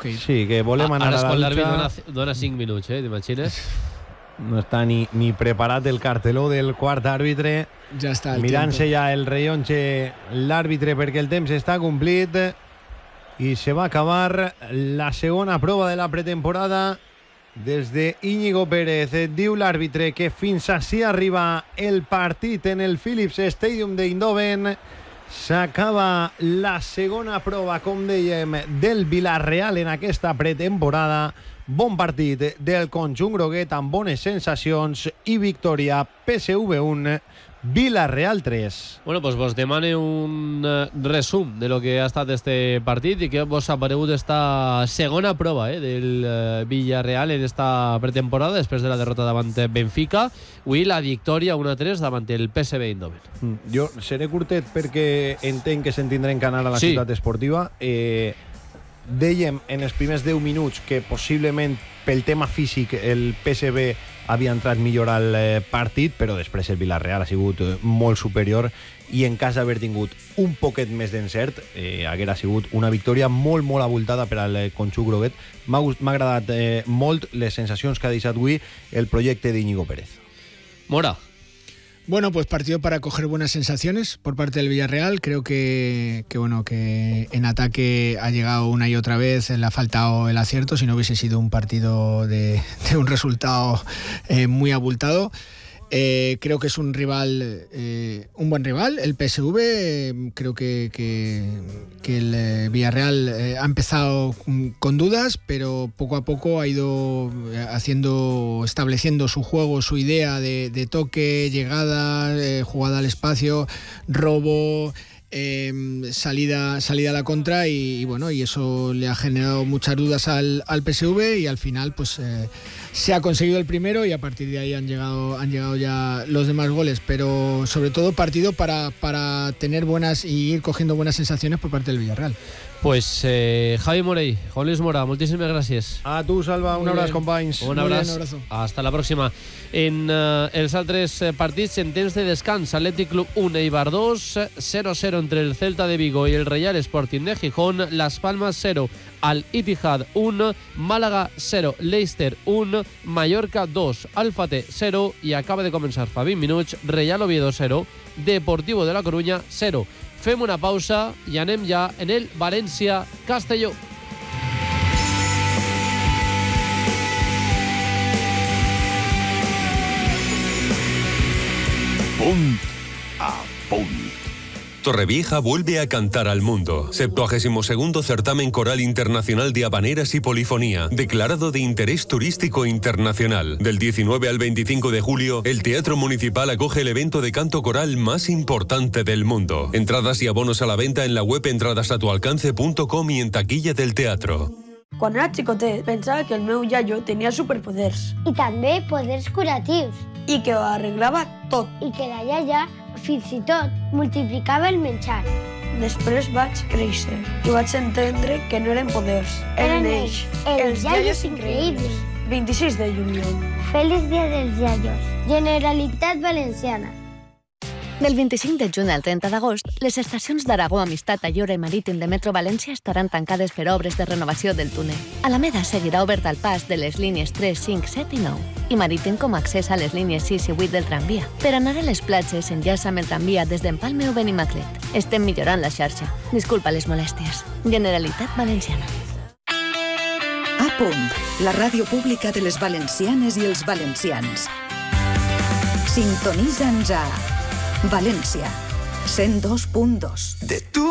que ir. Sí, que volem anar a la dutxa. Dona 5 minuts, t'imagines? No està ni preparat el carteló del quart àrbitre. Ja està el mirant-se ja el rellotge l'àrbitre perquè el temps està complit i se va acabar la segona prova de la pretemporada. Des de Íñigo Pérez diu l'àrbitre que fins així arriba el partit en el Philips Stadium d'Eindhoven. S'acaba la segona prova, com dèiem, del Villarreal en aquesta pretemporada. Bon partit del conjunt groguet amb bones sensacions i victòria. PSV 1, Villarreal 3. Bueno, pues vos demane un resum de lo que ha estat este partit i que vos ha aparegut esta segona prova del Villarreal en esta pretemporada després de la derrota davant Benfica. Avui la victòria 1-3 davant el PSV Eindhoven. Jo seré curtet perquè entenc que se'n tindrem que anar a la ciutat esportiva. Dèiem en els primers 10 minuts que possiblement pel tema físic el PSV havia entrat millor al partit, però després el Villarreal ha sigut molt superior i en cas d'haver tingut un poquet més d'encert haguera sigut una victòria molt, molt abultada per al conjunt groguet. M'ha agradat molt les sensacions que ha deixat avui el projecte d'Íñigo Pérez. Mora. Bueno, pues partido para coger buenas sensaciones por parte del Villarreal. Creo que en ataque ha llegado una y otra vez, le ha faltado el acierto, si no hubiese sido un partido de un resultado muy abultado. Creo que es un rival, un buen rival, el PSV. Creo que el Villarreal ha empezado con dudas, pero poco a poco ha ido estableciendo su juego, su idea de toque, llegada, jugada al espacio, robo, salida a la contra y bueno, y eso le ha generado muchas dudas al PSV y al final pues se ha conseguido el primero y a partir de ahí han llegado ya los demás goles, pero sobre todo partido para tener buenas y ir cogiendo buenas sensaciones por parte del Villarreal. Pues Javi Morey, Juan Luis Mora, moltíssimes gràcies. A tu, Salva, un abraç, companys. Un abraç. Hasta la pròxima. En els altres partits, en temps de descans, Athletic Club 1, Eibar 2, 0-0 entre el Celta de Vigo y el Real Sporting de Gijón, Las Palmas 0, Al Ittihad 1, Málaga 0, Leicester 1, Mallorca 2, Alfate 0 i acaba de començar fa 20 minuts, Real Oviedo 0, Deportivo de la Coruña 0. Fem una pausa i anem ja en el València-Castelló. Punt a punt. Torrevieja vuelve a cantar al mundo. 72º certamen coral internacional de habaneras y polifonía, declarado de interés turístico internacional. Del 19 al 25 de julio, el Teatro Municipal acoge el evento de canto coral más importante del mundo. Entradas y abonos a la venta en la web entradasatualcance.com y en taquilla del teatro. Quan era xicotet, pensava que el meu iaio tenia superpoders. I també poders curatius. I que ho arreglava tot. I que la iaia, fins i tot, multiplicava el menjar. Després vaig créixer i vaig entendre que no eren poders. Eren ells, els iaios increïbles. 26 de juliol. Feliç dia dels iaios. Generalitat Valenciana. Del 25 de juny al 30 d'agost, les estacions d'Aragó, Amistat, Ayora i Marítim de Metro València estaran tancades per obres de renovació del túnel. Alameda seguirà obert al pas de les línies 3, 5, 7 i 9 i Marítim com a accés a les línies 6 i 8 del tramvia. Per anar a les platges s'enllaça amb el tramvia des d'Empalme o Benimaclet. Estem millorant la xarxa. Disculpa les molèsties. Generalitat Valenciana. A punt, la ràdio pública de les valencianes i els valencians. Sintonitza'ns a València 102.2. De tu